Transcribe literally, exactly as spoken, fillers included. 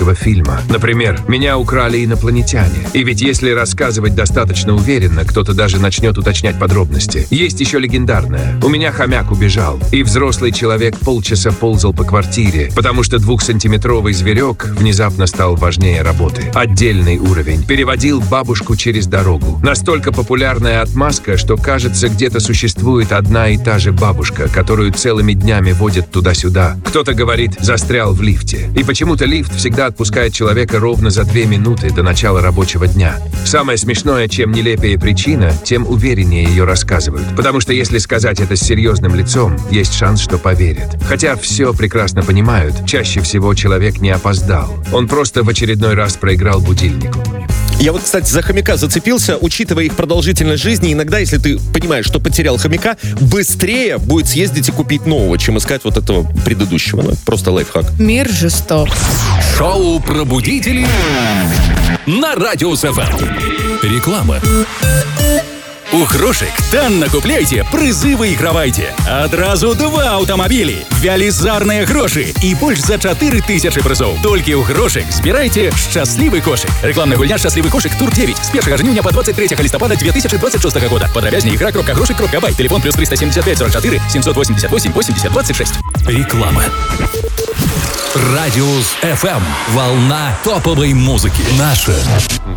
фантастического фильма. Например, «Меня украли инопланетяне». И ведь если рассказывать достаточно уверенно, кто-то даже начнет уточнять подробности. Есть еще легендарное. «У меня хомяк убежал». И взрослый человек полчаса ползал по квартире, потому что двухсантиметровый зверек внезапно стал важнее работы. Отдельный уровень. Переводил бабушку через дорогу. Настолько популярная отмазка, что, кажется, где-то существует одна и та же бабушка, которую целыми днями водят туда-сюда. Кто-то говорит, застрял в лифте. И почему-то лифт всегда отпускает человека ровно за две минуты до начала рабочего дня. Самое смешное, чем нелепее причина, тем увереннее ее рассказывают. Потому что если сказать это с серьезным лицом, есть шанс, что поверят. Хотя все прекрасно понимают, чаще всего человек не опоздал. Он просто в очередной раз проиграл будильнику. Я вот, кстати, за хомяка зацепился. Учитывая их продолжительность жизни, иногда, если ты понимаешь, что потерял хомяка, быстрее будет съездить и купить нового, чем искать вот этого предыдущего. Ну, это просто лайфхак. Мир жесток. Шоу «Пробудители» на Радіус еф ем. Реклама. У Грошек танна купляйте, призы выигрывайте. Адразу два аўтамабілі, велізарныя грошы і больш за чатыры тысячы прызоў. Толькі ў Грошек збірайце шчаслівы кошык. Рекламная гульня «Шчаслівы кошык» тур девять с першага жніўня по двадцать третьего листопада две тысячи двадцать шестого года. Подробязнее игра кропка грошек кропка бай. Телефон плюс триста семьдесят пять сорок четыре семьсот восемьдесят восемь восемьдесят двадцать шесть. Реклама. Радиус эф эм. Волна топовой музыки. Наша